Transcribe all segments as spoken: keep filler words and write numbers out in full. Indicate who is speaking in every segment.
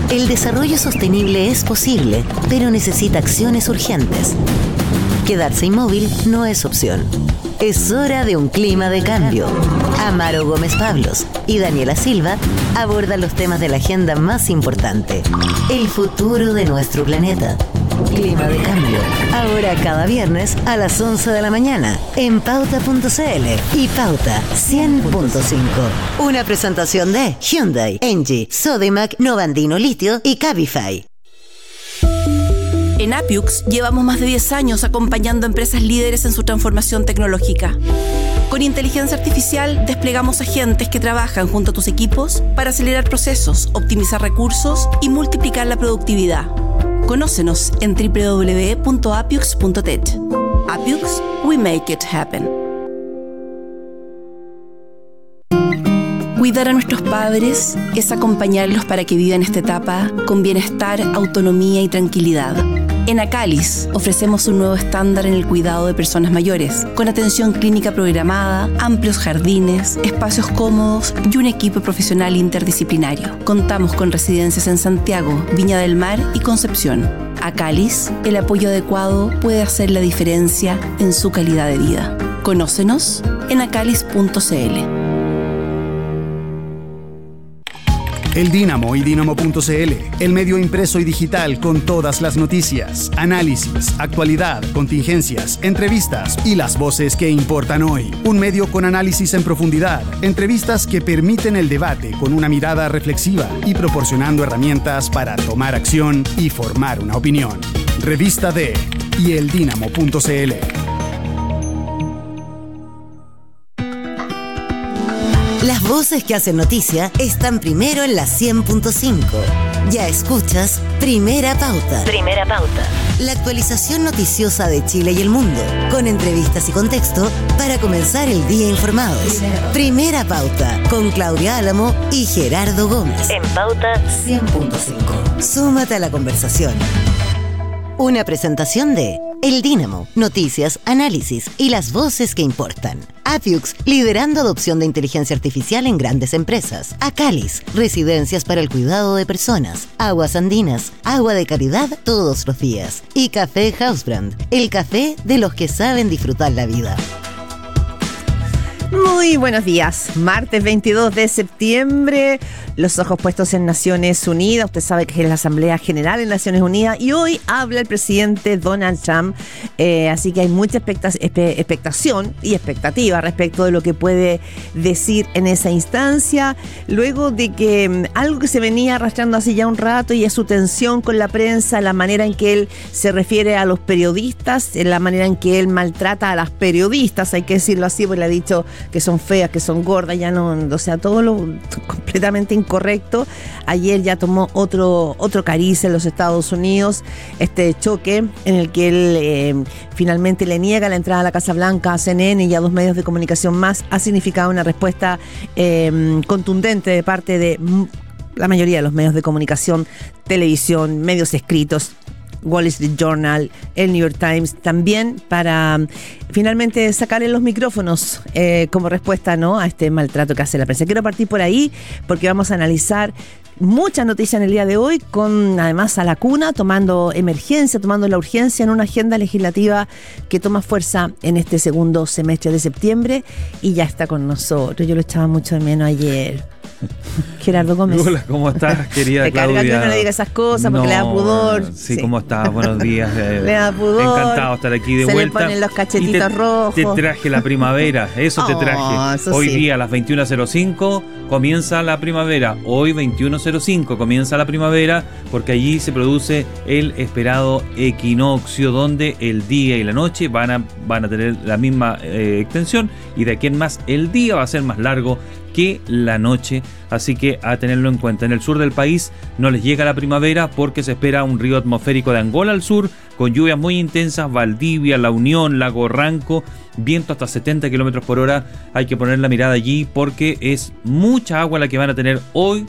Speaker 1: El desarrollo sostenible es posible, pero necesita acciones urgentes. Quedarse inmóvil no es opción. Es hora de un clima de cambio. Amaro Gómez Pablos y Daniela Silva abordan los temas de la agenda más importante. El futuro de nuestro planeta. Clima de cambio. Ahora cada viernes a las once de la mañana en pauta punto c l y Pauta cien punto cinco. Una presentación de Hyundai, Engie, Sodimac, Novandino Litio y Cabify.
Speaker 2: En Appiux llevamos más de diez años acompañando a empresas líderes en su transformación tecnológica. Con inteligencia artificial desplegamos agentes que trabajan junto a tus equipos para acelerar procesos, optimizar recursos y multiplicar la productividad. Conócenos en doble u doble u doble u punto appiux punto tech. Appiux, we make it happen. Cuidar a nuestros padres es acompañarlos para que vivan esta etapa con bienestar, autonomía y tranquilidad. En Acalis ofrecemos un nuevo estándar en el cuidado de personas mayores, con atención clínica programada, amplios jardines, espacios cómodos y un equipo profesional interdisciplinario. Contamos con residencias en Santiago, Viña del Mar y Concepción. Acalis, el apoyo adecuado puede hacer la diferencia en su calidad de vida. Conócenos en acalis punto c l.
Speaker 3: El Dínamo y Dínamo punto c l, el medio impreso y digital con todas las noticias, análisis, actualidad, contingencias, entrevistas y las voces que importan hoy. Un medio con análisis en profundidad, entrevistas que permiten el debate con una mirada reflexiva y proporcionando herramientas para tomar acción y formar una opinión. Revista de y el Dínamo punto c l.
Speaker 1: Las voces que hacen noticia están primero en la cien punto cinco. Ya escuchas Primera Pauta. Primera Pauta. La actualización noticiosa de Chile y el mundo, con entrevistas y contexto para comenzar el día informados. Primera Pauta, con Claudia Álamo y Gerardo Gómez. En Pauta cien punto cinco. Súmate a la conversación. Una presentación de El Dínamo, noticias, análisis y las voces que importan. Appiux, liderando adopción de inteligencia artificial en grandes empresas. Acalis, residencias para el cuidado de personas. Aguas Andinas, agua de calidad todos los días. Y Café Housebrand, el café de los que saben disfrutar la vida.
Speaker 4: Muy buenos días, martes veintidós de septiembre, los ojos puestos en Naciones Unidas. Usted sabe que es la Asamblea General en Naciones Unidas y hoy habla el presidente Donald Trump, eh, así que hay mucha expecta- expectación y expectativa respecto de lo que puede decir en esa instancia, luego de que um, algo que se venía arrastrando hace ya un rato y es su tensión con la prensa, la manera en que él se refiere a los periodistas, la manera en que él maltrata a las periodistas, hay que decirlo así, porque le ha dicho que son feas, que son gordas, ya no, o sea, todo lo completamente incorrecto. Ayer ya tomó otro otro cariz en los Estados Unidos, este choque en el que él eh, finalmente le niega la entrada a la Casa Blanca a C N N y a dos medios de comunicación más, ha significado una respuesta eh, contundente de parte de la mayoría de los medios de comunicación, televisión, medios escritos, Wall Street Journal, el New York Times, también para um, finalmente sacarle los micrófonos eh, como respuesta, ¿no?, a este maltrato que hace la prensa. Quiero partir por ahí porque vamos a analizar muchas noticias en el día de hoy, con además a la cuna tomando emergencia, tomando la urgencia en una agenda legislativa que toma fuerza en este segundo semestre de septiembre y ya está con nosotros. Yo lo echaba mucho de menos ayer. Gerardo Gómez.
Speaker 5: Hola, ¿cómo estás, querida
Speaker 4: te
Speaker 5: Claudia?
Speaker 4: Carga que no le diga esas cosas porque
Speaker 5: no,
Speaker 4: le da pudor.
Speaker 5: Sí, sí, ¿cómo estás? Buenos días. Eh,
Speaker 4: le da pudor.
Speaker 5: Encantado de estar aquí de
Speaker 4: se
Speaker 5: vuelta.
Speaker 4: Se le ponen los cachetitos
Speaker 5: te,
Speaker 4: rojos.
Speaker 5: Te traje la primavera, eso te traje.
Speaker 4: Oh, eso
Speaker 5: Hoy
Speaker 4: sí.
Speaker 5: día a las veintiuna cero cinco comienza la primavera. Hoy veintiuno cero cinco comienza la primavera porque allí se produce el esperado equinoccio, donde el día y la noche van a, van a tener la misma eh, extensión y de aquí en más el día va a ser más largo que la noche, así que a tenerlo en cuenta. En el sur del país no les llega la primavera porque se espera un río atmosférico de Angola al sur con lluvias muy intensas. Valdivia, La Unión, Lago Ranco, viento hasta setenta kilómetros por hora. Hay que poner la mirada allí porque es mucha agua la que van a tener hoy,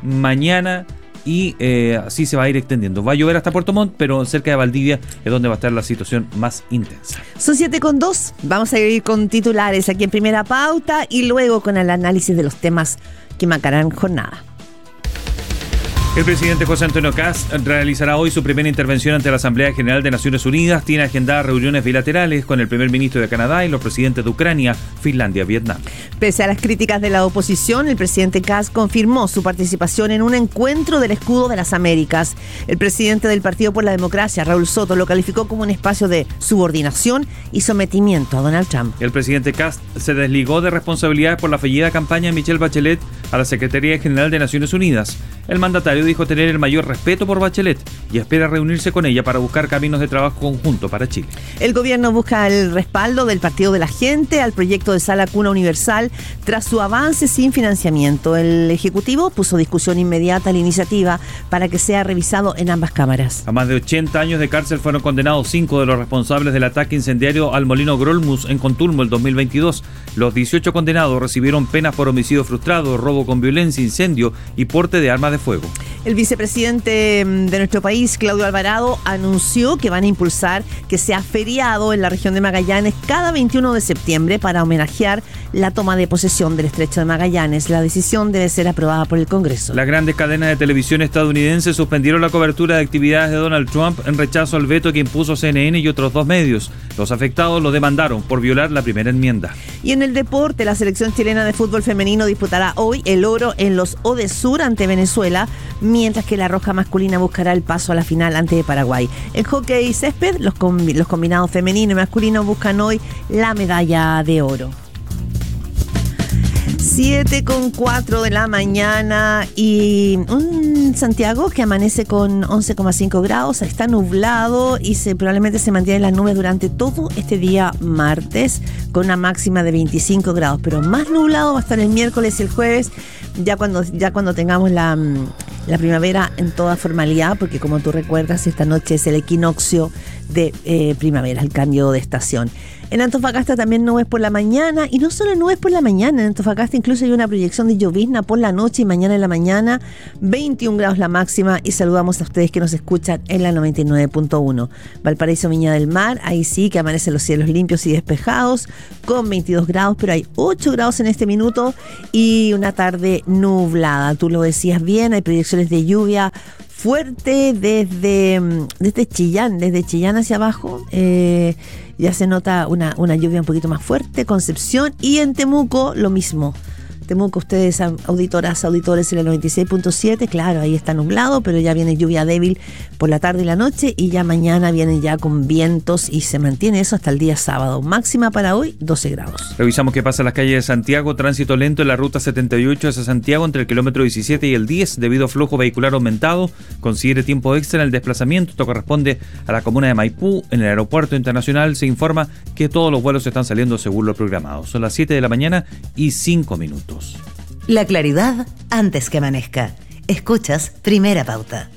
Speaker 5: mañana y eh, así se va a ir extendiendo. Va a llover hasta Puerto Montt, pero cerca de Valdivia es donde va a estar la situación más intensa.
Speaker 4: Son siete con dos. Vamos a ir con titulares aquí en Primera Pauta y luego con el análisis de los temas que marcarán jornada.
Speaker 5: El presidente José Antonio Kast realizará hoy su primera intervención ante la Asamblea General de Naciones Unidas. Tiene agendadas reuniones bilaterales con el primer ministro de Canadá y los presidentes de Ucrania, Finlandia, Vietnam.
Speaker 4: Pese a las críticas de la oposición, el presidente Kast confirmó su participación en un encuentro del Escudo de las Américas. El presidente del Partido por la Democracia, Raúl Soto, lo calificó como un espacio de subordinación y sometimiento a Donald Trump.
Speaker 5: El presidente Kast se desligó de responsabilidades por la fallida campaña de Michelle Bachelet a la Secretaría General de Naciones Unidas. El mandatario dijo tener el mayor respeto por Bachelet y espera reunirse con ella para buscar caminos de trabajo conjunto para Chile.
Speaker 4: El gobierno busca el respaldo del Partido de la Gente al proyecto de Sala Cuna Universal tras su avance sin financiamiento. El Ejecutivo puso discusión inmediata a la iniciativa para que sea revisado en ambas cámaras.
Speaker 5: A más de ochenta años de cárcel fueron condenados cinco de los responsables del ataque incendiario al molino Grolmus en Contulmo el dos mil veintidós. Los dieciocho condenados recibieron penas por homicidio frustrado, robo con violencia, incendio y porte de armas de fuego.
Speaker 4: El vicepresidente de nuestro país, Claudio Alvarado, anunció que van a impulsar que sea feriado en la región de Magallanes cada veintiuno de septiembre para homenajear la toma de posesión del Estrecho de Magallanes. La decisión debe ser aprobada por el Congreso.
Speaker 5: Las grandes cadenas de televisión estadounidenses suspendieron la cobertura de actividades de Donald Trump en rechazo al veto que impuso C N N y otros dos medios. Los afectados lo demandaron por violar la primera enmienda.
Speaker 4: Y en el deporte, la selección chilena de fútbol femenino disputará hoy el oro en los Odesur ante Venezuela, mientras que la roja masculina buscará el paso a la final ante Paraguay. En hockey y césped, los, combi- los combinados femenino y masculino buscan hoy la medalla de oro. siete con cuatro de la mañana y un Santiago que amanece con once coma cinco grados, está nublado y se, probablemente se mantienen las nubes durante todo este día martes con una máxima de veinticinco grados, pero más nublado va a estar el miércoles y el jueves, ya cuando, ya cuando tengamos la, la primavera en toda formalidad, porque como tú recuerdas, esta noche es el equinoccio de eh, primavera, el cambio de estación. En Antofagasta también nubes por la mañana, y no solo nubes por la mañana, en Antofagasta incluso hay una proyección de llovizna por la noche y mañana en la mañana, veintiún grados la máxima, y saludamos a ustedes que nos escuchan en la noventa y nueve punto uno. Valparaíso, Viña del Mar, ahí sí que amanecen los cielos limpios y despejados, con veintidós grados, pero hay ocho grados en este minuto y una tarde nublada. Tú lo decías bien, hay proyecciones de lluvia fuerte desde, desde Chillán, desde Chillán hacia abajo, eh, ya se nota una, una lluvia un poquito más fuerte, Concepción, y en Temuco lo mismo. Temuco, ustedes auditoras, auditores en el noventa y seis punto siete, claro, ahí está nublado, pero ya viene lluvia débil por la tarde y la noche, y ya mañana viene ya con vientos y se mantiene eso hasta el día sábado. Máxima para hoy, doce grados.
Speaker 5: Revisamos qué pasa en las calles de Santiago. Tránsito lento en la ruta setenta y ocho hacia Santiago entre el kilómetro diecisiete y el diez debido a flujo vehicular aumentado. Considere tiempo extra en el desplazamiento. Esto corresponde a la comuna de Maipú. En el aeropuerto internacional se informa que todos los vuelos están saliendo según lo programado. Son las siete de la mañana y cinco minutos.
Speaker 1: La claridad antes que amanezca. Escuchas Primera Pauta.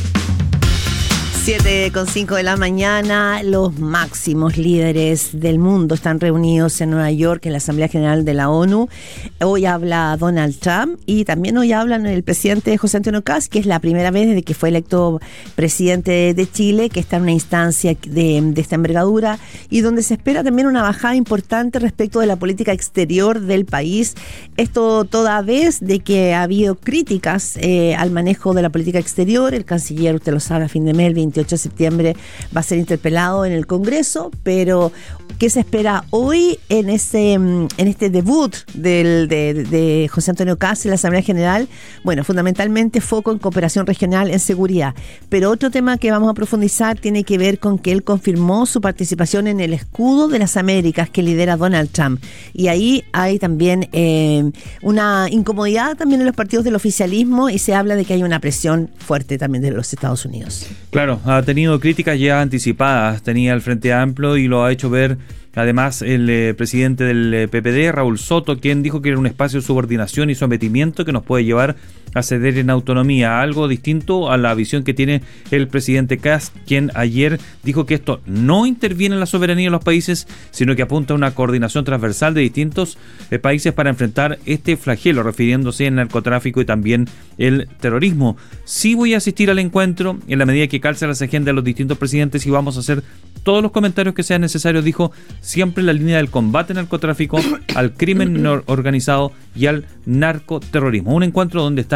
Speaker 4: siete con cinco de la mañana, los máximos líderes del mundo están reunidos en Nueva York en la Asamblea General de la ONU. Hoy habla Donald Trump y también hoy hablan el presidente José Antonio Kast, que es la primera vez desde que fue electo presidente de Chile, que está en una instancia de, de esta envergadura y donde se espera también una bajada importante respecto de la política exterior del país. Esto toda vez de que ha habido críticas eh, al manejo de la política exterior. El canciller, usted lo sabe, a fin de mes, el veintiocho de septiembre va a ser interpelado en el Congreso, pero ¿qué se espera hoy en este, en este debut del, de, de José Antonio Kast en la Asamblea General? Bueno, fundamentalmente foco en cooperación regional en seguridad, pero otro tema que vamos a profundizar tiene que ver con que él confirmó su participación en el Escudo de las Américas que lidera Donald Trump, y ahí hay también eh, una incomodidad también en los partidos del oficialismo y se habla de que hay una presión fuerte también de los Estados Unidos.
Speaker 5: Claro, ha tenido críticas ya anticipadas, tenía el Frente Amplio y lo ha hecho ver además el eh, presidente del eh, P P D, Raúl Soto, quien dijo que era un espacio de subordinación y sometimiento que nos puede llevar a ceder en autonomía, algo distinto a la visión que tiene el presidente Kast, quien ayer dijo que esto no interviene en la soberanía de los países, sino que apunta a una coordinación transversal de distintos eh, países para enfrentar este flagelo, refiriéndose al narcotráfico y también el terrorismo. Sí voy a asistir al encuentro en la medida que calce las agendas de los distintos presidentes y vamos a hacer todos los comentarios que sean necesarios, dijo, siempre en la línea del combate al narcotráfico, al crimen organizado y al narcoterrorismo. Un encuentro donde están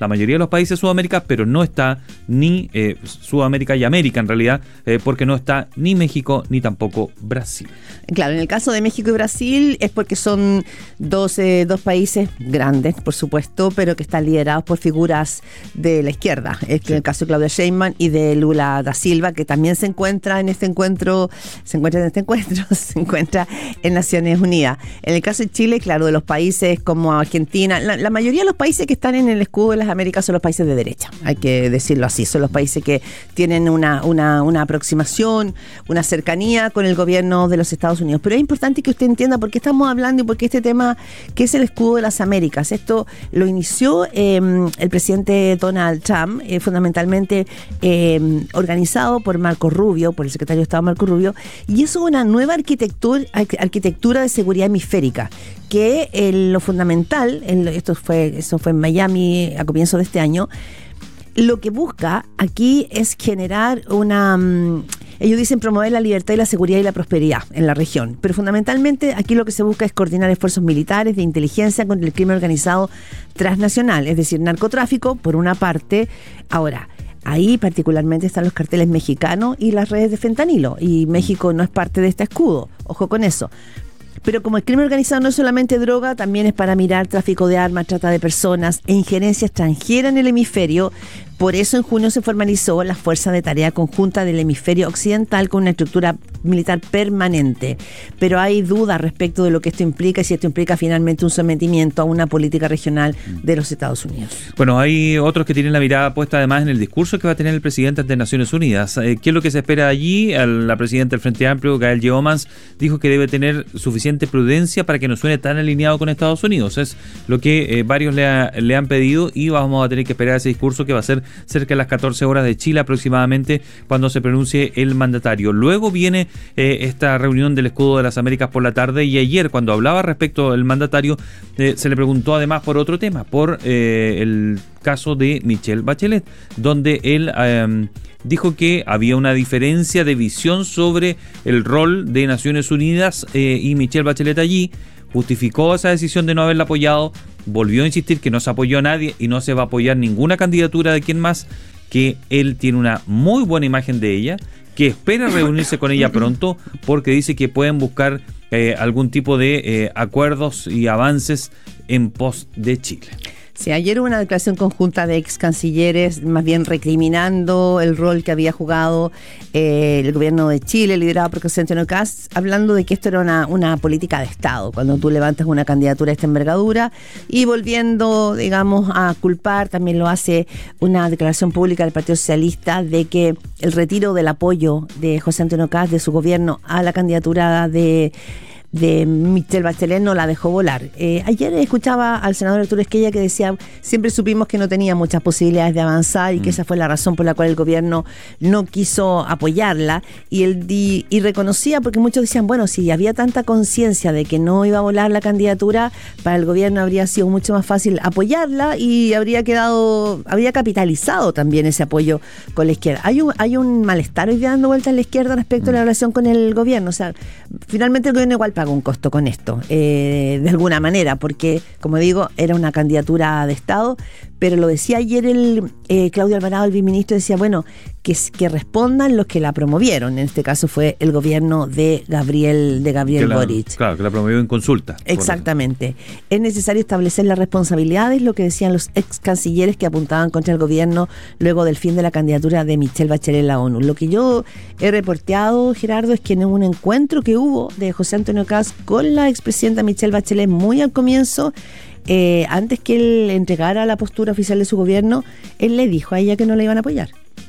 Speaker 5: la mayoría de los países de Sudamérica, pero no está ni eh, Sudamérica y América en realidad, eh, porque no está ni México ni tampoco Brasil.
Speaker 4: Claro, en el caso de México y Brasil es porque son dos, eh, dos países grandes, por supuesto, pero que están liderados por figuras de la izquierda. Es sí. El caso de Claudia Sheinbaum y de Lula da Silva, que también se encuentra en este encuentro, se encuentra en este encuentro, se encuentra en Naciones Unidas. En el caso de Chile, claro, de los países como Argentina, la, la mayoría de los países que están en el escudo de las Américas son los países de derecha, hay que decirlo así, son los países que tienen una, una, una aproximación, una cercanía con el gobierno de los Estados Unidos. Pero es importante que usted entienda por qué estamos hablando y por qué este tema, que es el escudo de las Américas. Esto lo inició eh, el presidente Donald Trump, eh, fundamentalmente eh, organizado por Marco Rubio, por el secretario de Estado Marco Rubio, y es una nueva arquitectura, arquitectura de seguridad hemisférica, que en lo fundamental, en lo, esto fue, eso fue en Miami a comienzos de este año, lo que busca aquí es generar una... Um, ellos dicen promover la libertad y la seguridad y la prosperidad en la región, pero fundamentalmente aquí lo que se busca es coordinar esfuerzos militares de inteligencia contra el crimen organizado transnacional, es decir, narcotráfico por una parte. Ahora, ahí particularmente están los carteles mexicanos y las redes de fentanilo, y México no es parte de este escudo, ojo con eso. Pero como el crimen organizado no es solamente droga, también es para mirar tráfico de armas, trata de personas e injerencia extranjera en el hemisferio. Por eso en junio se formalizó la Fuerza de Tarea Conjunta del Hemisferio Occidental con una estructura militar permanente. Pero hay dudas respecto de lo que esto implica y si esto implica finalmente un sometimiento a una política regional de los Estados Unidos.
Speaker 5: Bueno, hay otros que tienen la mirada puesta además en el discurso que va a tener el presidente ante Naciones Unidas. ¿Qué es lo que se espera allí? La presidenta del Frente Amplio, Gael Yeomans, dijo que debe tener suficiente prudencia para que no suene tan alineado con Estados Unidos. Es lo que eh, varios le, ha, le han pedido y vamos a tener que esperar ese discurso que va a ser cerca de las catorce horas de Chile aproximadamente cuando se pronuncie el mandatario. Luego viene eh, esta reunión del Escudo de las Américas por la tarde, y ayer cuando hablaba respecto del mandatario eh, se le preguntó además por otro tema, por eh, el caso de Michelle Bachelet, donde él eh, dijo que había una diferencia de visión sobre el rol de Naciones Unidas eh, y Michelle Bachelet allí. Justificó esa decisión de no haberla apoyado, volvió a insistir que no se apoyó a nadie y no se va a apoyar ninguna candidatura de quien más, que él tiene una muy buena imagen de ella, que espera reunirse con ella pronto porque dice que pueden buscar eh, algún tipo de eh, acuerdos y avances en pos de Chile.
Speaker 4: Sí, ayer hubo una declaración conjunta de ex cancilleres, más bien recriminando el rol que había jugado eh, el gobierno de Chile, liderado por José Antonio Kast, hablando de que esto era una, una política de Estado, cuando tú levantas una candidatura de esta envergadura, y volviendo, digamos, a culpar, también lo hace una declaración pública del Partido Socialista de que el retiro del apoyo de José Antonio Kast, de su gobierno, a la candidatura de... de Michelle Bachelet no la dejó volar. Eh, ayer escuchaba al senador Arturo Esquella que decía, siempre supimos que no tenía muchas posibilidades de avanzar y que mm. esa fue la razón por la cual el gobierno no quiso apoyarla, y él di, y reconocía, porque muchos decían, bueno, si había tanta conciencia de que no iba a volar la candidatura, para el gobierno habría sido mucho más fácil apoyarla y habría quedado, habría capitalizado también ese apoyo con la izquierda. Hay un, hay un malestar hoy día dando vuelta en la izquierda respecto mm. a la relación con el gobierno. O sea, finalmente el gobierno igual paga un costo con esto, eh, de alguna manera, porque, como digo, era una candidatura de Estado, pero lo decía ayer el eh, Claudio Alvarado, el viceministro, decía, bueno, que, que respondan los que la promovieron. En este caso fue el gobierno de Gabriel, de Gabriel
Speaker 5: la,
Speaker 4: Boric.
Speaker 5: Claro, que la promovió en consulta.
Speaker 4: Exactamente. Es necesario establecer las responsabilidades, lo que decían los ex cancilleres que apuntaban contra el gobierno luego del fin de la candidatura de Michelle Bachelet en la ONU. Lo que yo he reporteado, Gerardo, es que en un encuentro que hubo de José Antonio Kast con la expresidenta Michelle Bachelet muy al comienzo, eh, antes que él entregara la postura oficial de su gobierno, él le dijo a ella que no la iban a apoyar.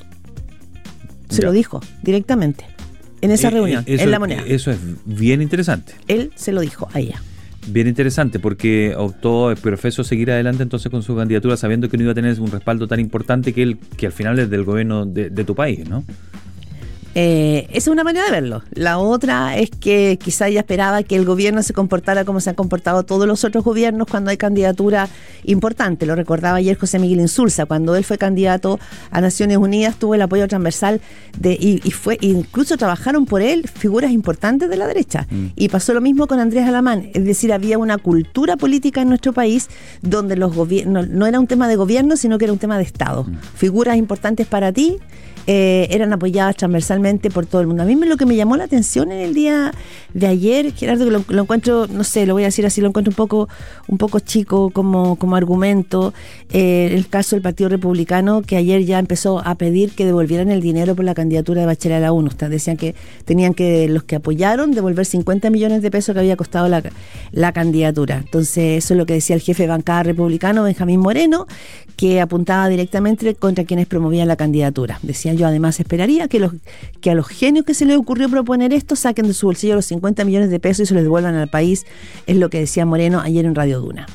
Speaker 4: Se
Speaker 5: ya.
Speaker 4: lo dijo directamente en esa
Speaker 5: eh,
Speaker 4: reunión,
Speaker 5: eso,
Speaker 4: en La Moneda.
Speaker 5: Eso es bien interesante.
Speaker 4: Él se lo dijo a ella.
Speaker 5: Bien interesante, porque optó, profesó seguir adelante entonces con su candidatura sabiendo que no iba a tener un respaldo tan importante que él, que al final es del gobierno de, de tu país, ¿no?
Speaker 4: Eh, esa es una manera de verlo. La otra es que quizá ella esperaba que el gobierno se comportara como se han comportado todos los otros gobiernos cuando hay candidatura importante. Lo recordaba ayer José Miguel Insulza, cuando él fue candidato a Naciones Unidas, tuvo el apoyo transversal de, y, y fue incluso trabajaron por él figuras importantes de la derecha. Mm. Y pasó lo mismo con Andrés Alamán. Es decir, había una cultura política en nuestro país donde los gobiernos no era un tema de gobierno, sino que era un tema de Estado. Mm. Figuras importantes para ti Eh, eran apoyadas transversalmente por todo el mundo. A mí me, lo que me llamó la atención en el día de ayer, Gerardo, que lo, lo encuentro, no sé, lo voy a decir así, lo encuentro un poco un poco chico como, como argumento, eh, el caso del Partido Republicano, que ayer ya empezó a pedir que devolvieran el dinero por la candidatura de Bachelet a la ONU. Ustedes decían que tenían que, los que apoyaron, devolver cincuenta millones de pesos que había costado la, la candidatura. Entonces, eso es lo que decía el jefe de bancada republicano, Benjamín Moreno, que apuntaba directamente contra quienes promovían la candidatura. Decía: yo además esperaría que, los, que a los genios que se les ocurrió proponer esto saquen de su bolsillo los cincuenta millones de pesos y se los devuelvan al país, es lo que decía Moreno ayer en Radio Duna.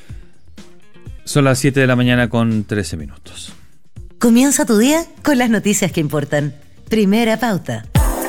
Speaker 5: Son las siete de la mañana con trece minutos.
Speaker 1: Comienza tu día con las noticias que importan. Primera Pauta.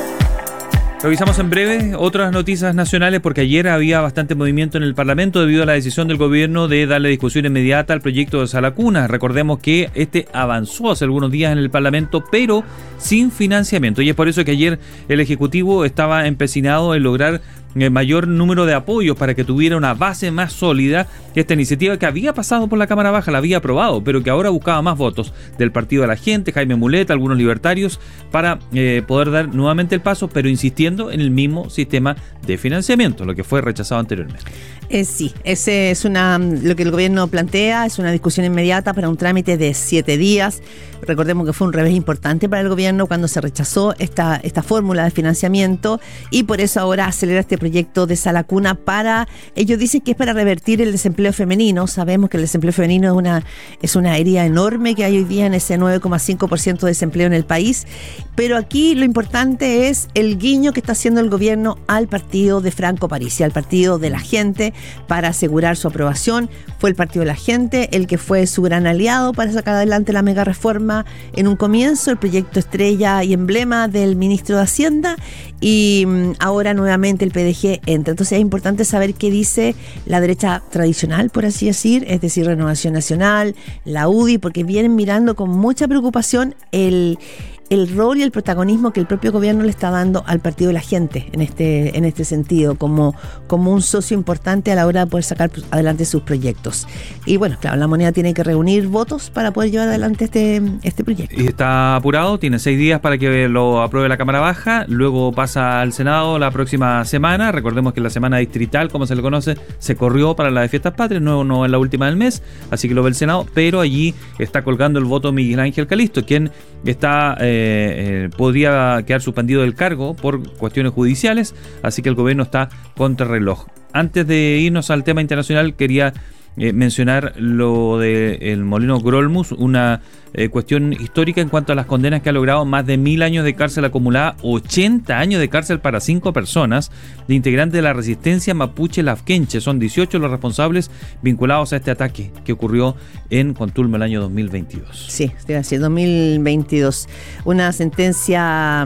Speaker 5: Revisamos en breve otras noticias nacionales porque ayer había bastante movimiento en el Parlamento debido a la decisión del gobierno de darle discusión inmediata al proyecto de Sala Cuna. Recordemos que este avanzó hace algunos días en el Parlamento, pero sin financiamiento. Y es por eso que ayer el Ejecutivo estaba empecinado en lograr el mayor número de apoyos para que tuviera una base más sólida. Esta iniciativa que había pasado por la Cámara Baja, la había aprobado, pero que ahora buscaba más votos del Partido de la Gente, Jaime Mulet, algunos libertarios, para eh, poder dar nuevamente el paso, pero insistiendo en el mismo sistema de financiamiento, lo que fue rechazado anteriormente.
Speaker 4: Eh, sí, ese es una lo que el gobierno plantea, es una discusión inmediata para un trámite de siete días. Recordemos que fue un revés importante para el gobierno cuando se rechazó esta, esta fórmula de financiamiento, y por eso ahora acelera este proyecto de Sala Cuna para, ellos dicen que es para revertir el desempleo femenino. Sabemos que el desempleo femenino es una, es una herida enorme que hay hoy día en ese nueve coma cinco por ciento de desempleo en el país, pero aquí lo importante es el guiño que está haciendo el gobierno al partido de Franco Parisi, al Partido de la Gente, para asegurar su aprobación. Fue el Partido de la Gente el que fue su gran aliado para sacar adelante la mega reforma en un comienzo, el proyecto estrella y emblema del ministro de Hacienda, y ahora nuevamente el P D G entra. Entonces es importante saber qué dice la derecha tradicional, por así decir, es decir, Renovación Nacional, la U D I, porque vienen mirando con mucha preocupación el el rol y el protagonismo que el propio gobierno le está dando al Partido de la Gente en este, en este sentido, como, como un socio importante a la hora de poder sacar adelante sus proyectos. Y bueno, claro, la Moneda tiene que reunir votos para poder llevar adelante este, este proyecto.
Speaker 5: Y está apurado, tiene seis días para que lo apruebe la Cámara Baja, luego pasa al Senado la próxima semana. Recordemos que la semana distrital, como se le conoce, se corrió para la de Fiestas Patrias, no, no en la última del mes, así que lo ve el Senado, pero allí está colgando el voto Miguel Ángel Calisto, quien está... Eh, Eh, podría quedar suspendido del cargo por cuestiones judiciales, así que el gobierno está contra reloj. Antes de irnos al tema internacional, quería eh, mencionar lo del molino Grolmus, una eh, cuestión histórica en cuanto a las condenas que ha logrado: más de mil años de cárcel acumulada, ochenta años de cárcel para cinco personas de integrantes de la resistencia mapuche lafkenche. Son dieciocho los responsables vinculados a este ataque que ocurrió en Contulmo el año dos mil veintidós.
Speaker 4: Sí, sí, dos mil veintidós. Una sentencia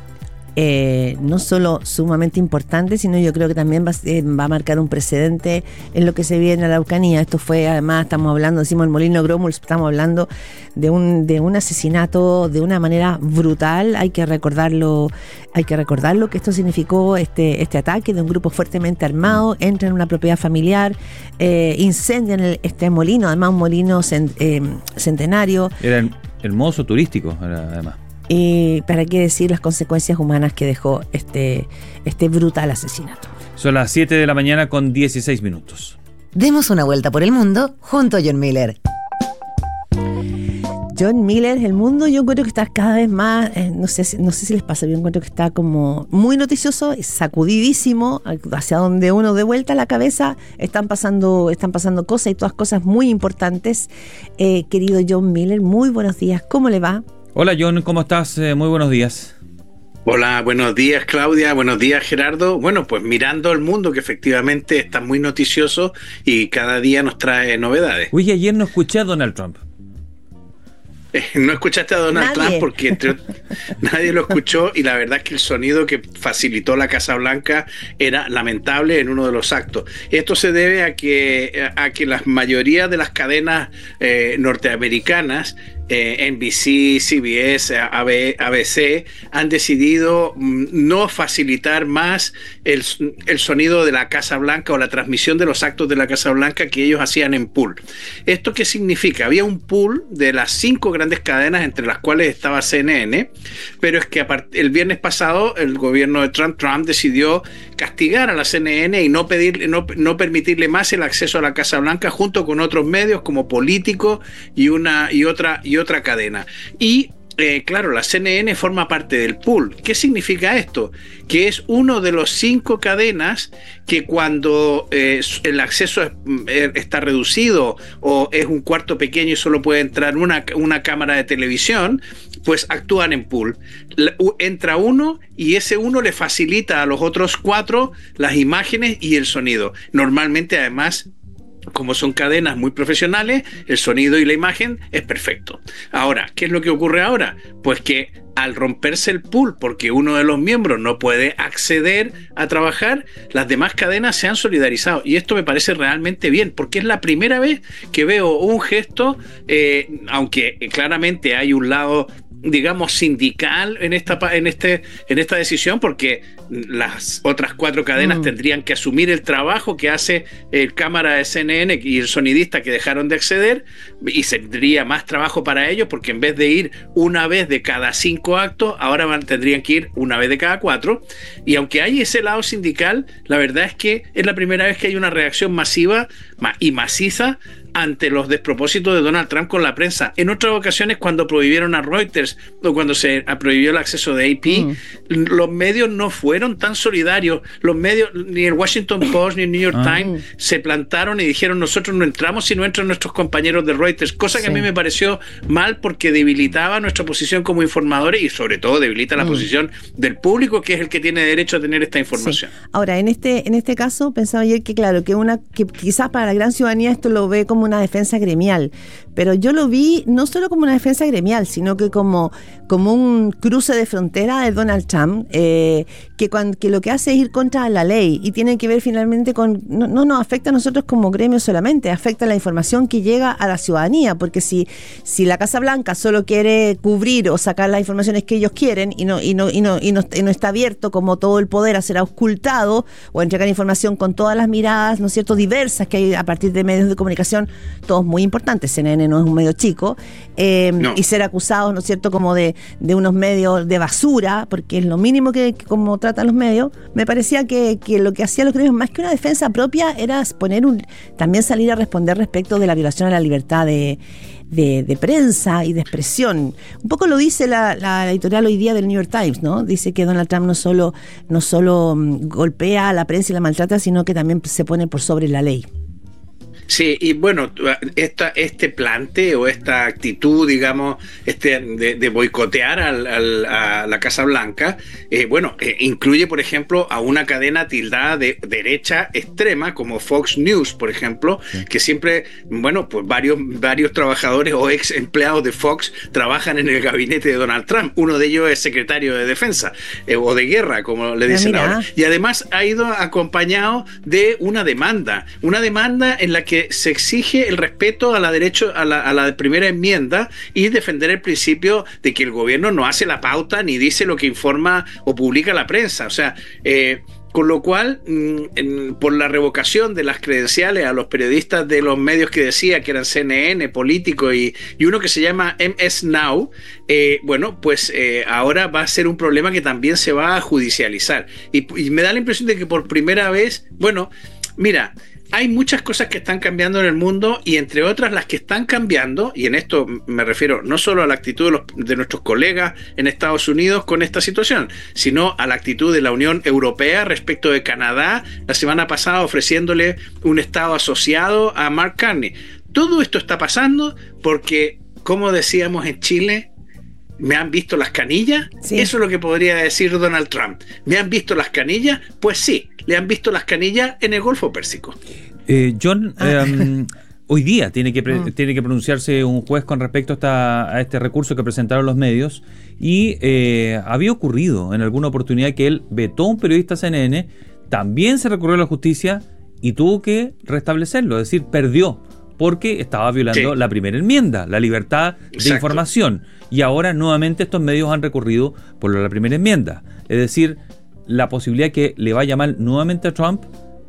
Speaker 4: eh, no solo sumamente importante, sino yo creo que también va, eh, va a marcar un precedente en lo que se viene en la Araucanía. Esto fue, además, estamos hablando, decimos el molino Grolmus, estamos hablando de un, de un asesinato de una manera brutal. Hay que recordarlo, hay que recordarlo que esto significó este, este ataque de un grupo fuertemente armado, entra en una propiedad familiar, eh, incendian el, este molino, además un molino cent, eh, centenario.
Speaker 5: Era hermoso, turístico, además.
Speaker 4: Y para qué decir las consecuencias humanas que dejó este, este brutal asesinato.
Speaker 5: Son las siete de la mañana con dieciséis minutos.
Speaker 1: Demos una vuelta por el mundo junto a John Miller.
Speaker 4: John Miller, el mundo, yo encuentro que está cada vez más, eh, no sé, no sé si les pasa, yo encuentro que está como muy noticioso, sacudidísimo, hacia donde uno de vuelta la cabeza, están pasando, están pasando cosas y todas cosas muy importantes. Eh, querido John Miller, muy buenos días, ¿cómo le va?
Speaker 5: Hola John, ¿cómo estás? Eh, muy buenos días.
Speaker 6: Hola, buenos días Claudia, buenos días Gerardo. Bueno, pues mirando el mundo, que efectivamente está muy noticioso y cada día nos trae novedades.
Speaker 5: Uy, ayer no escuché a Donald Trump.
Speaker 6: Eh, no escuchaste a Donald
Speaker 4: Nadie.
Speaker 6: Trump porque entre, nadie lo escuchó, y la verdad es que el sonido que facilitó la Casa Blanca era lamentable en uno de los actos. Esto se debe a que, a que la mayoría de las cadenas eh, norteamericanas, eh, N B C, C B S, A B C, han decidido no facilitar más el, el sonido de la Casa Blanca o la transmisión de los actos de la Casa Blanca que ellos hacían en pool. ¿Esto qué significa? Había un pool de las cinco grandes cadenas, entre las cuales estaba C N N, pero es que el viernes pasado el gobierno de Trump, Trump decidió castigar a la C N N y no, pedir, no, no permitirle más el acceso a la Casa Blanca, junto con otros medios como Político y, una, y, otra, y otra cadena. Y Eh, claro, la C N N forma parte del pool. ¿Qué significa esto? Que es uno de los cinco cadenas que cuando eh, el acceso es, eh, está reducido o es un cuarto pequeño y solo puede entrar una, una cámara de televisión, pues actúan en pool. La, entra uno y ese uno le facilita a los otros cuatro las imágenes y el sonido. Normalmente, además, como son cadenas muy profesionales, el sonido y la imagen es perfecto. Ahora, ¿qué es lo que ocurre ahora? Pues que al romperse el pool, porque uno de los miembros no puede acceder a trabajar, las demás cadenas se han solidarizado. Y esto me parece realmente bien, porque es la primera vez que veo un gesto, eh, aunque claramente hay un lado, digamos, sindical en esta, en este, en esta decisión, porque las otras cuatro cadenas mm. tendrían que asumir el trabajo que hace el cámara de C N N y el sonidista que dejaron de acceder, y tendría más trabajo para ellos, porque en vez de ir una vez de cada cinco actos, ahora van, tendrían que ir una vez de cada cuatro. Y aunque hay ese lado sindical, la verdad es que es la primera vez que hay una reacción masiva y maciza ante los despropósitos de Donald Trump con la prensa. En otras ocasiones, cuando prohibieron a Reuters o cuando se prohibió el acceso de A P, mm. los medios no fueron tan solidarios. Los medios, ni el Washington Post ni el New York ah. Times, se plantaron y dijeron: nosotros no entramos si no entran nuestros compañeros de Reuters, cosa que sí. a mí me pareció mal, porque debilitaba nuestra posición como informadores y sobre todo debilita la mm. posición del público, que es el que tiene derecho a tener esta información.
Speaker 4: Sí. Ahora, en este, en este caso, pensaba ayer que claro, que una que quizás para la gran ciudadanía esto lo ve como una defensa gremial, pero yo lo vi no solo como una defensa gremial, sino que como, como un cruce de frontera de Donald Trump, eh, que, cuando, que lo que hace es ir contra la ley y tiene que ver finalmente con, no, no nos afecta a nosotros como gremio solamente, afecta a la información que llega a la ciudadanía, porque si, si la Casa Blanca solo quiere cubrir o sacar las informaciones que ellos quieren y no, y no, y no, y no, y no está abierto como todo el poder a ser auscultado o entregar información con todas las miradas, ¿no es cierto?, diversas que hay a partir de medios de comunicación, todos muy importantes, C N N no es un medio chico, eh, no. y ser acusados, ¿no es cierto?, como de, de unos medios de basura, porque es lo mínimo que, que como tratan los medios. Me parecía que, que lo que hacían los gremios, más que una defensa propia, era poner un, también salir a responder respecto de la violación a la libertad de, de, de prensa y de expresión. Un poco lo dice la, la editorial hoy día del New York Times, ¿no? Dice que Donald Trump no solo, no solo golpea a la prensa y la maltrata, sino que también se pone por sobre la ley.
Speaker 6: Sí, y bueno, esta, este plante o esta actitud, digamos, este de, de boicotear al, al, a la Casa Blanca, eh, bueno, eh, incluye, por ejemplo, a una cadena tildada de derecha extrema como Fox News, por ejemplo, sí. que siempre, bueno, pues varios, varios trabajadores o ex empleados de Fox trabajan en el gabinete de Donald Trump. Uno de ellos es secretario de Defensa eh, o de Guerra, como le dicen ah, ahora. Y además ha ido acompañado de una demanda, una demanda en la que se exige el respeto a la derecho a la, a la primera enmienda y defender el principio de que el gobierno no hace la pauta ni dice lo que informa o publica la prensa. O sea, eh, con lo cual, en, por la revocación de las credenciales a los periodistas de los medios que decía que eran C N N, Político y, y uno que se llama M S Now, eh, bueno, pues eh, ahora va a ser un problema que también se va a judicializar. Y, y me da la impresión de que por primera vez, bueno, mira, hay muchas cosas que están cambiando en el mundo y entre otras las que están cambiando, y en esto me refiero no solo a la actitud de, los, de nuestros colegas en Estados Unidos con esta situación, sino a la actitud de la Unión Europea respecto de Canadá, la semana pasada ofreciéndole un estado asociado a Mark Carney. Todo esto está pasando porque, como decíamos en Chile, ¿me han visto las canillas? Sí. Eso es lo que podría decir Donald Trump. ¿Me han visto las canillas? Pues sí, le han visto las canillas en el Golfo Pérsico.
Speaker 5: Eh, John, ah. eh, hoy día tiene que, pre- mm. tiene que pronunciarse un juez con respecto a, esta, a este recurso que presentaron los medios, y eh, había ocurrido en alguna oportunidad que él vetó a un periodista C N N, también se recurrió a la justicia y tuvo que restablecerlo, es decir, perdió, porque estaba violando sí. la primera enmienda, la libertad Exacto. de información, y ahora nuevamente estos medios han recurrido por la primera enmienda, es decir, la posibilidad que le vaya mal nuevamente a Trump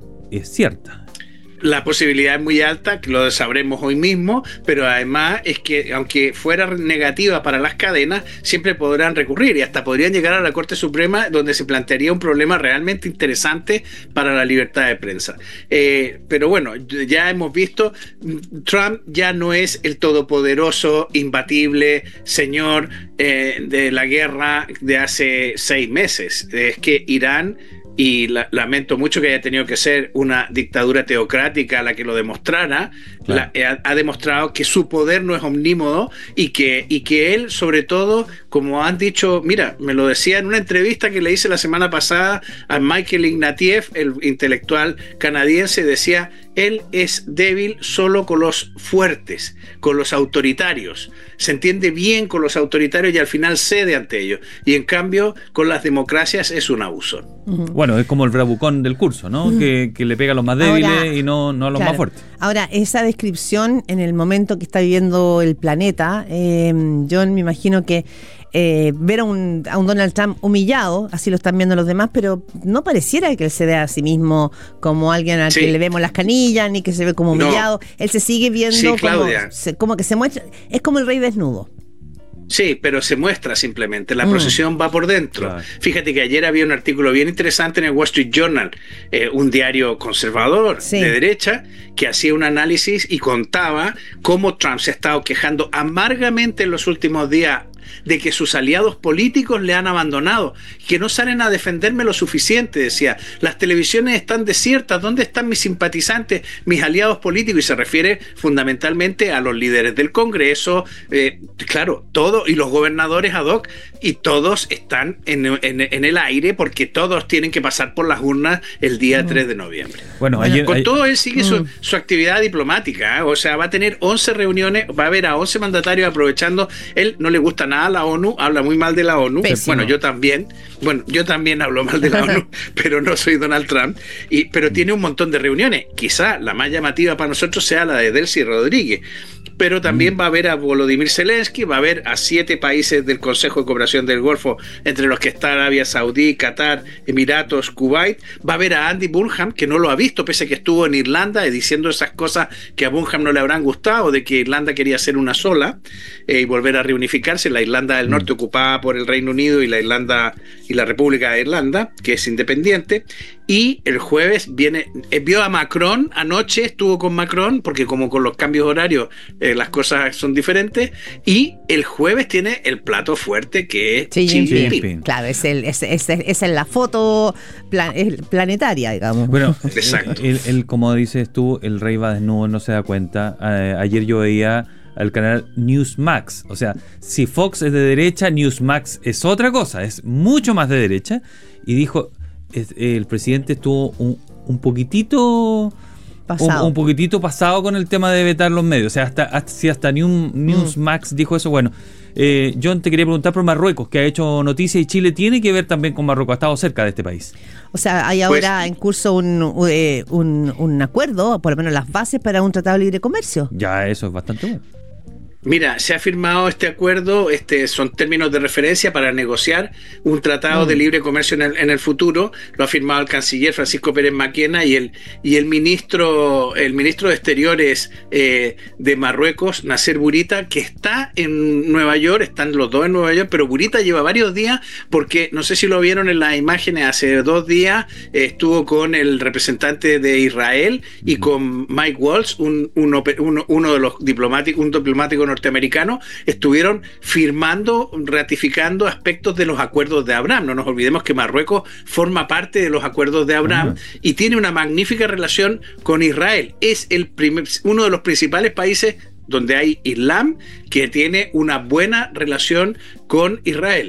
Speaker 5: es cierta.
Speaker 6: La posibilidad es muy alta, que lo sabremos hoy mismo, pero además es que aunque fuera negativa para las cadenas, siempre podrán recurrir y hasta podrían llegar a la Corte Suprema, donde se plantearía un problema realmente interesante para la libertad de prensa. Eh, pero bueno, ya hemos visto, Trump ya no es el todopoderoso, imbatible señor eh, de la guerra de hace seis meses. Es que Irán, y la, lamento mucho que haya tenido que ser una dictadura teocrática la que lo demostrara, claro. la, ha, ha demostrado que su poder no es omnímodo y que, y que él, sobre todo, como han dicho, mira, me lo decía en una entrevista que le hice la semana pasada a Michael Ignatieff, el intelectual canadiense, decía, él es débil solo con los fuertes, con los autoritarios. Se entiende bien con los autoritarios y al final cede ante ellos. Y en cambio, con las democracias es un abuso.
Speaker 5: Uh-huh. Bueno, es como el bravucón del curso, ¿no? Uh-huh. Que, que le pega a los más débiles ahora, y no, no a los claro. más fuertes.
Speaker 4: Ahora, esa descripción en el momento que está viviendo el planeta, eh, yo me imagino que Eh, ver a un, a un Donald Trump humillado, así lo están viendo los demás, pero no pareciera que él se vea a sí mismo como alguien al sí. que le vemos las canillas, ni que se ve como humillado. No. Él se sigue viendo sí, como, se, como que se muestra, es como el rey desnudo.
Speaker 6: Sí, pero se muestra simplemente, la mm. procesión va por dentro. Claro. Fíjate que ayer había un artículo bien interesante en el Wall Street Journal, eh, un diario conservador sí. de derecha, que hacía un análisis y contaba cómo Trump se ha estado quejando amargamente en los últimos días de que sus aliados políticos le han abandonado, que no salen a defenderme lo suficiente, decía, las televisiones están desiertas, ¿dónde están mis simpatizantes, mis aliados políticos? Y se refiere fundamentalmente a los líderes del Congreso, eh, claro, todos, y los gobernadores ad hoc, y todos están en, en, en el aire porque todos tienen que pasar por las urnas el día mm. tres de noviembre.
Speaker 5: Bueno, ayer,
Speaker 6: con
Speaker 5: ayer,
Speaker 6: todo él sigue mm. su, su actividad diplomática, ¿eh? O sea, va a tener once reuniones, va a haber a once mandatarios aprovechando, él no le gusta nada a la ONU, habla muy mal de la ONU. Pésimo. Bueno, yo también, bueno, yo también hablo mal de la ONU, pero no soy Donald Trump, y, pero tiene un montón de reuniones, quizá la más llamativa para nosotros sea la de Delcy Rodríguez, pero también va a haber a Volodymyr Zelensky, va a haber a siete países del Consejo de Cooperación del Golfo, entre los que está Arabia Saudí, Qatar, Emiratos, Kuwait, va a haber a Andy Burnham, que no lo ha visto, pese a que estuvo en Irlanda y diciendo esas cosas que a Burnham no le habrán gustado, de que Irlanda quería ser una sola eh, y volver a reunificarse, la Irlanda del Norte mm. ocupada por el Reino Unido y la Irlanda y la República de Irlanda, que es independiente. Y el jueves viene, eh, vio a Macron anoche, estuvo con Macron, porque como con los cambios horarios eh, las cosas son diferentes, y el jueves tiene el plato fuerte que es Xi Jinping.
Speaker 4: Claro, es, el, es, es, es en la foto plan, planetaria, digamos.
Speaker 5: Bueno, exacto. Él, él, como dices tú, el rey va desnudo, no se da cuenta. Eh, ayer yo veía al canal Newsmax, o sea, si Fox es de derecha, Newsmax es otra cosa, es mucho más de derecha, y dijo... Es, el presidente estuvo un, un poquitito pasado. Un, un poquitito pasado con el tema de vetar los medios. O sea, hasta, hasta si hasta News, Newsmax mm. dijo eso. Bueno, eh, John, te quería preguntar por Marruecos, que ha hecho noticia, y Chile tiene que ver también con Marruecos, ha estado cerca de este país.
Speaker 4: O sea, hay ahora pues, en curso un, eh, un, un acuerdo, por lo menos las bases para un tratado de libre comercio.
Speaker 5: Ya, eso es bastante bueno.
Speaker 6: Mira, se ha firmado este acuerdo, este son términos de referencia para negociar un tratado mm. de libre comercio en el, en el futuro. Lo ha firmado el canciller Francisco Pérez Maquena y el y el ministro el ministro de Exteriores eh, de Marruecos, Nasser Bourita, que está en Nueva York, están los dos en Nueva York, pero Bourita lleva varios días porque no sé si lo vieron en las imágenes, hace dos días eh, estuvo con el representante de Israel y mm. con Mike Waltz, un, un, uno, uno de los diplomáticos, un diplomático norteamericanos, estuvieron firmando, ratificando aspectos de los acuerdos de Abraham. No nos olvidemos que Marruecos forma parte de los acuerdos de Abraham uh-huh. y tiene una magnífica relación con Israel. Es el primer, uno de los principales países donde hay Islam que tiene una buena relación con Israel.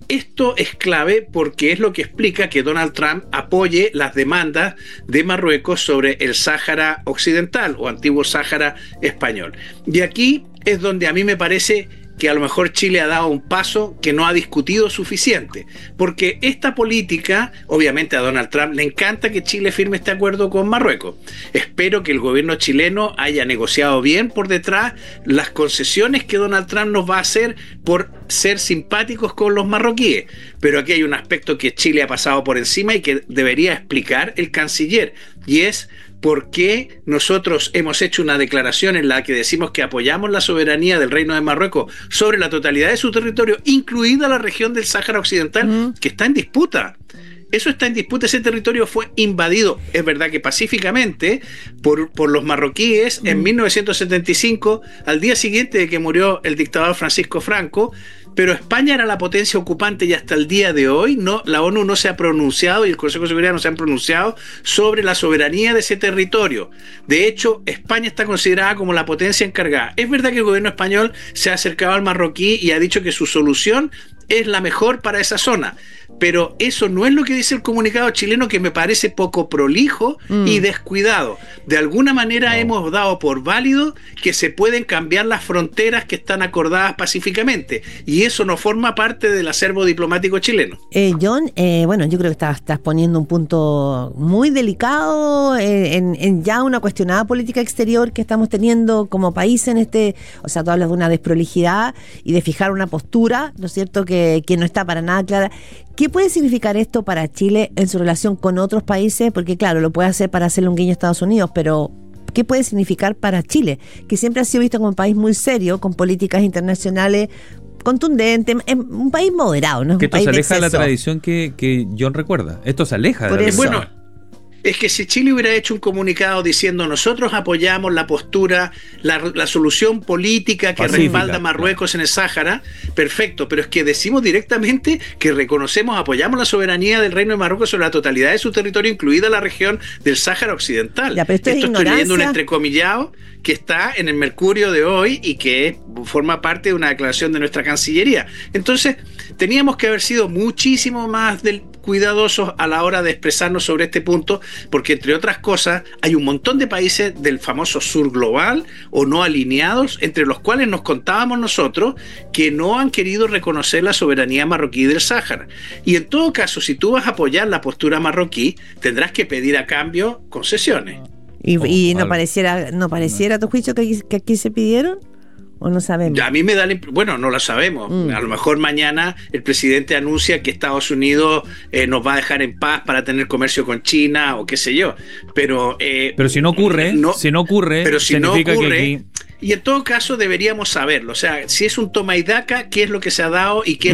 Speaker 6: esto es clave porque es lo que explica que Donald Trump apoye las demandas de Marruecos sobre el Sáhara Occidental o antiguo Sáhara español. Y aquí es donde a mí me parece que a lo mejor Chile ha dado un paso que no ha discutido suficiente, porque esta política, obviamente a Donald Trump le encanta que Chile firme este acuerdo con Marruecos. Espero que el gobierno chileno haya negociado bien por detrás las concesiones que Donald Trump nos va a hacer por ser simpáticos con los marroquíes, pero aquí hay un aspecto que Chile ha pasado por encima y que debería explicar el canciller, y es por qué nosotros hemos hecho una declaración en la que decimos que apoyamos la soberanía del Reino de Marruecos sobre la totalidad de su territorio, incluida la región del Sáhara Occidental, mm. que está en disputa. Eso está en disputa, ese territorio fue invadido, es verdad que pacíficamente, por, por los marroquíes mm. en mil novecientos setenta y cinco, al día siguiente de que murió el dictador Francisco Franco, pero España era la potencia ocupante y hasta el día de hoy no, la ONU no se ha pronunciado y el Consejo de Seguridad no se han pronunciado sobre la soberanía de ese territorio. De hecho, España está considerada como la potencia encargada. Es verdad que el gobierno español se ha acercado al marroquí y ha dicho que su solución es la mejor para esa zona, pero eso no es lo que dice el comunicado chileno, que me parece poco prolijo mm. y descuidado. De alguna manera no. hemos dado por válido que se pueden cambiar las fronteras que están acordadas pacíficamente, y eso no forma parte del acervo diplomático chileno.
Speaker 4: Eh, John, eh, bueno, yo creo que estás, estás poniendo un punto muy delicado eh, en, en ya una cuestionada política exterior que estamos teniendo como país en este, o sea, tú hablas de una desprolijidad y de fijar una postura, ¿no es cierto?, que, que no está para nada clara. ¿Qué puede significar esto para Chile en su relación con otros países? Porque claro, lo puede hacer para hacerle un guiño a Estados Unidos, pero ¿qué puede significar para Chile? Que siempre ha sido visto como un país muy serio, con políticas internacionales contundentes, un país moderado, ¿no?
Speaker 5: Que
Speaker 4: un
Speaker 5: esto
Speaker 4: país
Speaker 5: se
Speaker 4: de
Speaker 5: aleja de la
Speaker 4: exceso.
Speaker 5: tradición que, que John recuerda. Esto se aleja
Speaker 4: Por
Speaker 5: de la
Speaker 4: eso.
Speaker 5: tradición.
Speaker 6: Bueno, es que si Chile hubiera hecho un comunicado diciendo nosotros apoyamos la postura, la, la solución política que
Speaker 5: Pacífica,
Speaker 6: respalda a Marruecos claro. en el Sáhara, perfecto, pero es que decimos directamente que reconocemos, apoyamos la soberanía del Reino de Marruecos sobre la totalidad de su territorio, incluida la región del Sáhara Occidental.
Speaker 4: Ya, pero esto,
Speaker 6: esto
Speaker 4: es
Speaker 6: estoy leyendo un entrecomillado que está en el Mercurio de hoy y que forma parte de una declaración de nuestra Cancillería. Entonces, teníamos que haber sido muchísimo más del cuidadosos a la hora de expresarnos sobre este punto, porque entre otras cosas hay un montón de países del famoso sur global o no alineados, entre los cuales nos contábamos nosotros, que no han querido reconocer la soberanía marroquí del Sáhara. Y en todo caso, si tú vas a apoyar la postura marroquí, tendrás que pedir a cambio concesiones.
Speaker 4: ¿Y,
Speaker 5: Oh,
Speaker 4: y no
Speaker 5: vale.
Speaker 4: pareciera no pareciera a tu juicio que aquí, que aquí se pidieron? ¿O no sabemos?
Speaker 6: A mí me da la imp- bueno, no lo sabemos.
Speaker 4: Mm.
Speaker 6: A lo mejor mañana el presidente anuncia que Estados Unidos eh, nos va a dejar en paz para tener comercio con China o qué sé yo. Pero eh,
Speaker 5: Pero si no ocurre,
Speaker 6: no,
Speaker 5: si no ocurre,
Speaker 6: pero si no
Speaker 5: significa
Speaker 6: ocurre,
Speaker 5: que aquí...
Speaker 6: y en todo caso deberíamos saberlo. O sea, si es un toma y daca, qué es lo que se ha dado y qué